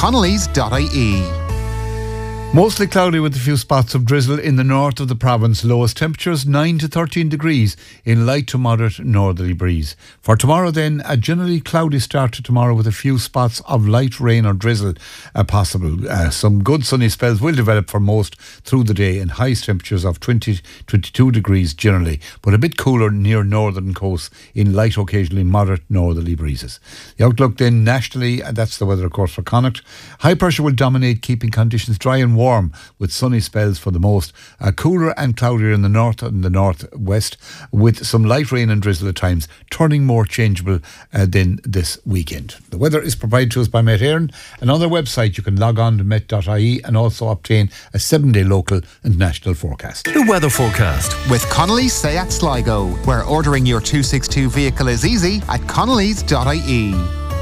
connellys.ie. Mostly cloudy with a few spots of drizzle in the north of the province. Lowest temperatures 9 to 13 degrees in light to moderate northerly breeze. For tomorrow then, a generally cloudy start to tomorrow with a few spots of light rain or drizzle possible. Some good sunny spells will develop for most through the day and highest temperatures of 20-22 degrees generally, but a bit cooler near northern coasts in light occasionally moderate northerly breezes. The outlook then nationally, and that's the weather of course for Connacht. High pressure will dominate, keeping conditions dry and warm with sunny spells for the most. Cooler and cloudier in the north and the northwest with some light rain and drizzle at times, turning more changeable than this weekend. The weather is provided to us by Met Éireann, and on their website you can log on to met.ie and also obtain a 7-day local and national forecast. The weather forecast With Connelly's Seat Sligo, where ordering your 262 vehicle is easy at connellys.ie.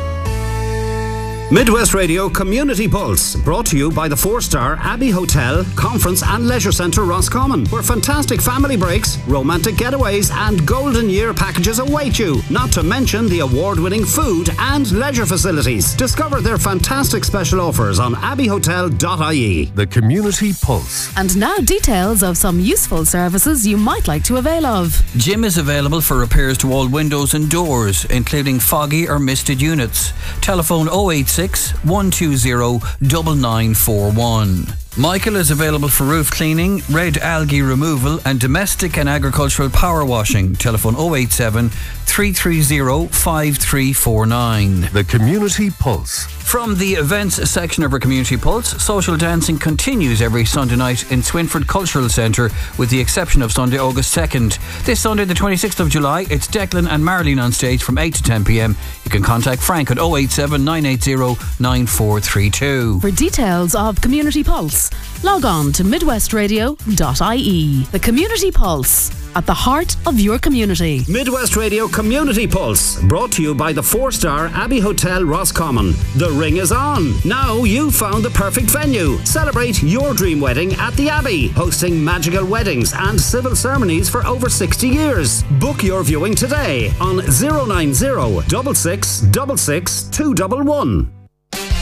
Midwest Radio Community Pulse, brought to you by the 4-star Abbey Hotel, Conference and Leisure Centre Roscommon, where fantastic family breaks, romantic getaways and golden year packages await you, not to mention the award-winning food and leisure facilities. Discover their fantastic special offers on abbeyhotel.ie. The Community Pulse. And now details of some useful services you might like to avail of. Jim is available for repairs to all windows and doors, including foggy or misted units. Telephone 086 120 9941. Michael is available for roof cleaning, red algae removal and domestic and agricultural power washing. Telephone 087 330 5349. The Community Pulse. From the events section of our Community Pulse, social dancing continues every Sunday night in Swinford Cultural Centre, with the exception of Sunday, August 2nd. This Sunday, the 26th of July, it's Declan and Marlene on stage from 8 to 10 p.m. You can contact Frank at 087 980 9432. For details of Community Pulse, log on to midwestradio.ie. The Community Pulse, at the heart of your community. Midwest Radio Community Pulse, brought to you by the 4-star Abbey Hotel Roscommon. The ring is on. Now you've found the perfect venue. Celebrate your dream wedding at the Abbey, hosting magical weddings and civil ceremonies for over 60 years. Book your viewing today on 090 66 66 211.